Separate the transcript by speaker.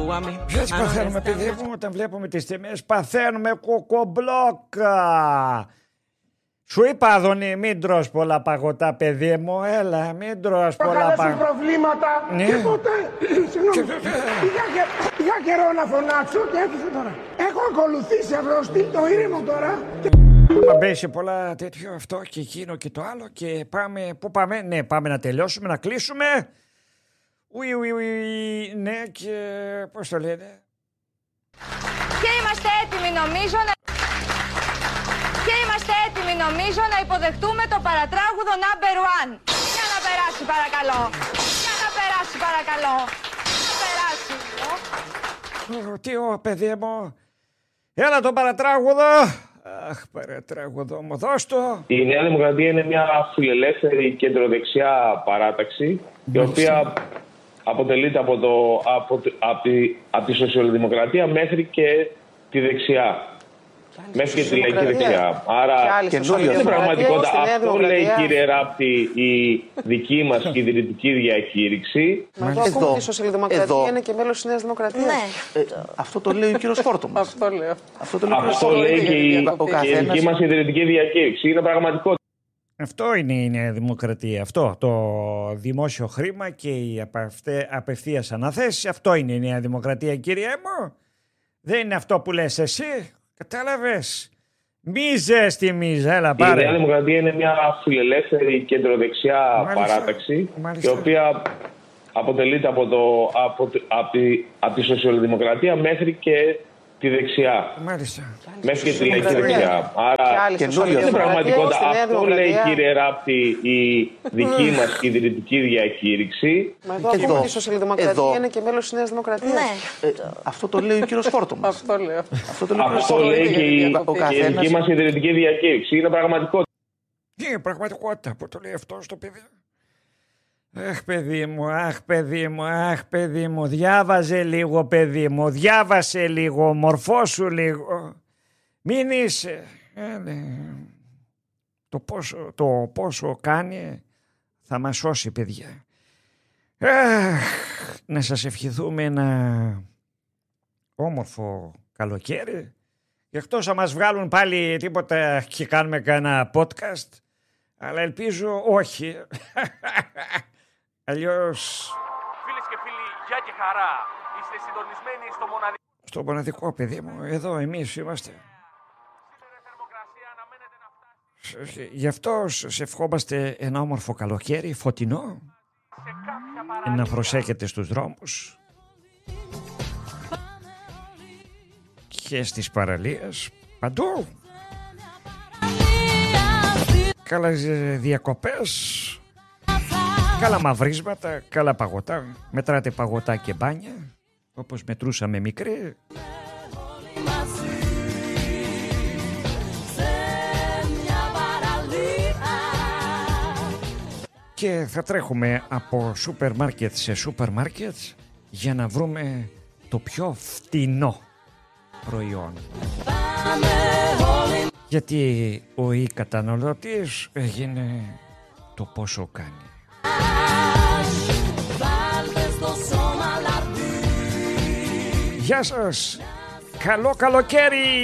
Speaker 1: Έτσι παθαίνουμε, παιδί μου, όταν βλέπουμε τις τιμές, παθαίνουμε κοκομπλόκα. Σου είπα, Άδωνη, μην τρως πολλά παγωτά, παιδί μου, έλα, μην τρως πολλά παγωτά.
Speaker 2: Προβλήματα και ποτέ, συγγνώμη, για καιρό να φωνάξω και έτυχε τώρα. Έχω ακολουθήσει αυρωστή το ήρεμο τώρα.
Speaker 1: Μα μπέσει πολλά τέτοιο αυτό και εκείνο και το άλλο και πάμε, πού πάμε, ναι, πάμε να τελειώσουμε, να κλείσουμε. Ναι, και πώς το λένε.
Speaker 3: Και είμαστε έτοιμοι νομίζω να υποδεχτούμε το παρατράγουδο number one. Για να περάσει παρακαλώ.
Speaker 1: Τι παιδί μου. Έλα το παρατράγουδο. Αχ, παρατράγουδο μου, δώσ' το.
Speaker 4: Η Νέα Δημοκρατία είναι μια φιλελεύθερη κεντροδεξιά παράταξη, η οποία αποτελείται από τη σοσιαλδημοκρατία μέχρι και τη δεξιά. Μέχρι και τη λαϊκή δεξιά. Άρα στην πραγματικότητα αυτό λέει, κύριε Ράπτη, η δική μας ιδρυτική διακήρυξη.
Speaker 5: Μα εδώ ακούμε ότι η Σοσιαλδημοκρατία είναι και μέλος της Νέας Δημοκρατίας.
Speaker 6: Ναι. Αυτό το λέει ο κύριος Φόρτομας.
Speaker 4: Αυτό λέει και η δική μας ιδρυτική διακήρυξη. Είναι πραγματικότητα.
Speaker 1: Αυτό είναι η Νέα Δημοκρατία. Αυτό το δημόσιο χρήμα και η απευθείας αναθέσεις. Αυτό είναι η Νέα Δημοκρατία, κύριε μου. Δεν είναι αυτό που λες εσύ. Κατάλαβες. Μίζες τη μίζα, έλα πάρε.
Speaker 4: Η Νέα Δημοκρατία είναι μια φιλελεύθερη κεντροδεξιά παράταξη, η οποία αποτελείται από τη σοσιαλδημοκρατία μέχρι και τη δεξιά.
Speaker 1: Μάλιστα.
Speaker 4: Μέχρι και τη λαϊκή δεξιά. Άρα στην πραγματικότητα αυτό λέει, κύριε Ράπτη, η δική μας ιδρυτική διακήρυξη.
Speaker 5: Μα εδώ ακούμε ότι η Σοσιαλδημοκρατία είναι και μέλος της Νέας Δημοκρατίας.
Speaker 6: Ναι. Αυτό το λέει ο κύριος Φόρτομας.
Speaker 4: Αυτό λέει και η δική μας ιδρυτική διακήρυξη. Είναι πραγματικότητα.
Speaker 1: Είναι πραγματικότητα που το λέει αυτό στο παιδί. Αχ παιδί μου, διάβαζε λίγο παιδί μου, διάβασε λίγο, μορφώσου λίγο. Μην είσαι. Το πόσο κάνει θα μας σώσει, παιδιά. Να σας ευχηθούμε ένα όμορφο καλοκαίρι. Εκτός να μας βγάλουν πάλι τίποτα και κάνουμε κανένα podcast, αλλά ελπίζω όχι. Αλλιώς...
Speaker 7: Φίλες και φίλοι, γεια και χαρά. Είστε συντονισμένοι στο μοναδικό...
Speaker 1: Στο μοναδικό, παιδί μου. Εδώ εμείς είμαστε. Γι' αυτό σε ευχόμαστε ένα όμορφο καλοκαίρι, φωτεινό. Να προσέχετε στους δρόμους. Και στις παραλίες. Παντού. Καλές διακοπές. Καλά μαυρίσματα, καλά παγωτά. Μετράτε παγωτά και μπάνια, όπως μετρούσαμε μικροί. Και θα τρέχουμε από σούπερ μάρκετ σε σούπερ μάρκετ για να βρούμε το πιο φτηνό προϊόν. Γιατί ο καταναλωτής έγινε το πόσο κάνει. Γεια σας, καλό καλοκαίρι.